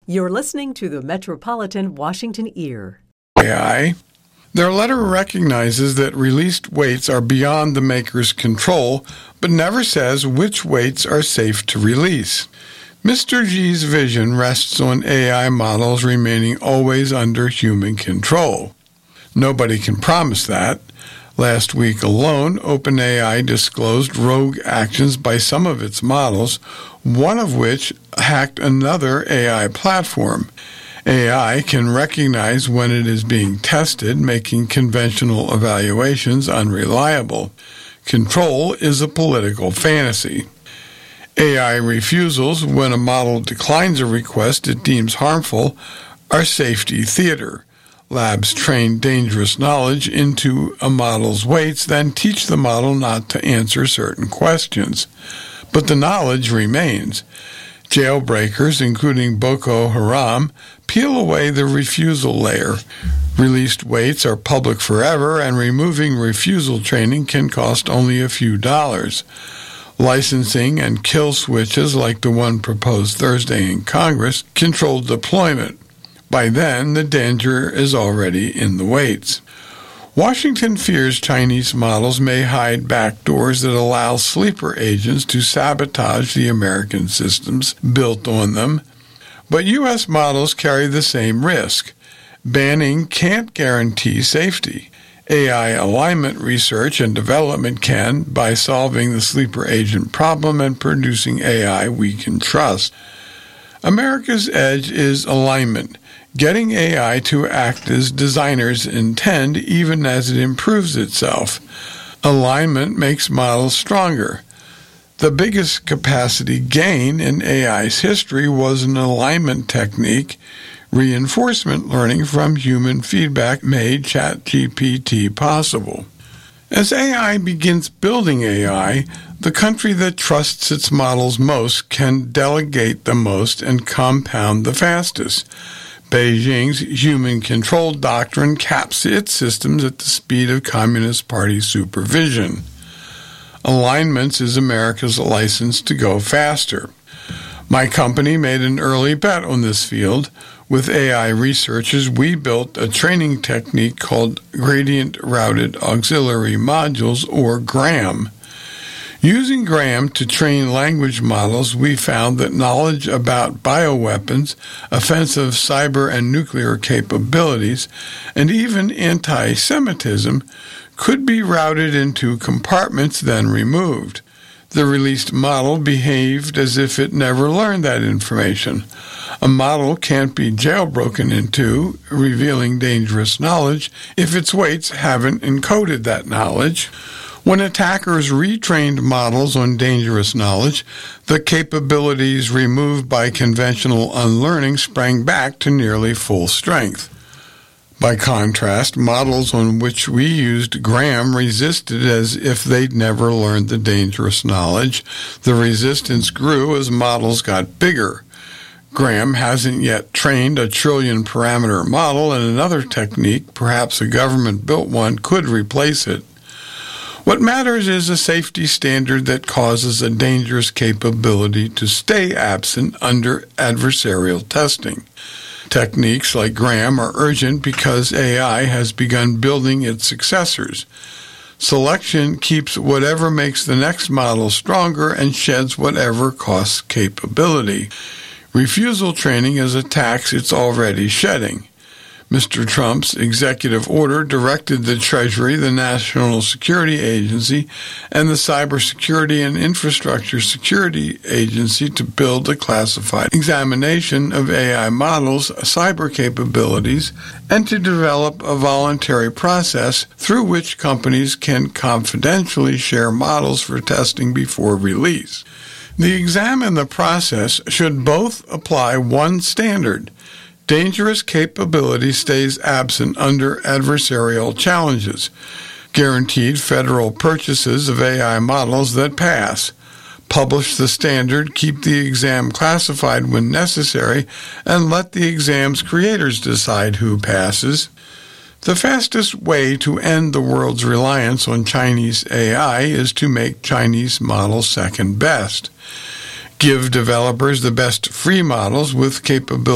You're listening to the Metropolitan Washington Ear. AI. Their letter recognizes that released weights are beyond the maker's control, but never says which weights are safe to release. Mr. G's vision rests on AI models remaining always under human control. Nobody can promise that. Last week alone, OpenAI disclosed rogue actions by some of its models, one of which hacked another AI platform. AI can recognize when it is being tested, making conventional evaluations unreliable. Control is a political fantasy. AI refusals, when a model declines a request it deems harmful, are safety theater. Labs train dangerous knowledge into a model's weights, then teach the model not to answer certain questions. But the knowledge remains. Jailbreakers, including Boko Haram, peel away the refusal layer. Released weights are public forever, and removing refusal training can cost only a few dollars. Licensing and kill switches, like the one proposed Thursday in Congress, control deployment. By then, the danger is already in the weights. Washington fears Chinese models may hide backdoors that allow sleeper agents to sabotage the American systems built on them. But U.S. models carry the same risk. Banning can't guarantee safety. AI alignment research and development can, by solving the sleeper agent problem and producing AI we can trust. America's edge is alignment, getting AI to act as designers intend even as it improves itself. Alignment makes models stronger. The biggest capacity gain in AI's history was an alignment technique. Reinforcement learning from human feedback made ChatGPT possible. As AI begins building AI, the country that trusts its models most can delegate the most and compound the fastest. Beijing's human-control doctrine caps its systems at the speed of Communist Party supervision. Alignments is America's license to go faster. My company made an early bet on this field. With AI researchers, we built a training technique called Gradient Routed Auxiliary Modules, or GRAM. Using GRAM to train language models, we found that knowledge about bioweapons, offensive cyber and nuclear capabilities, and even anti-Semitism could be routed into compartments, then removed. The released model behaved as if it never learned that information. A model can't be jailbroken into, revealing dangerous knowledge, if its weights haven't encoded that knowledge. When attackers retrained models on dangerous knowledge, the capabilities removed by conventional unlearning sprang back to nearly full strength. By contrast, models on which we used GRAM resisted as if they'd never learned the dangerous knowledge. The resistance grew as models got bigger. GRAM hasn't yet trained a trillion-parameter model, and another technique, perhaps a government-built one, could replace it. What matters is a safety standard that causes a dangerous capability to stay absent under adversarial testing. Techniques like GRAM are urgent because AI has begun building its successors. Selection keeps whatever makes the next model stronger and sheds whatever costs capability. Refusal training is a tax it's already shedding. Mr. Trump's executive order directed the Treasury, the National Security Agency, and the Cybersecurity and Infrastructure Security Agency to build a classified examination of AI models' cyber capabilities and to develop a voluntary process through which companies can confidentially share models for testing before release. The exam and the process should both apply one standard. Dangerous capability stays absent under adversarial challenges. Guaranteed federal purchases of AI models that pass. Publish the standard, keep the exam classified when necessary, and let the exam's creators decide who passes. The fastest way to end the world's reliance on Chinese AI is to make Chinese models second best. Give developers the best free models with capability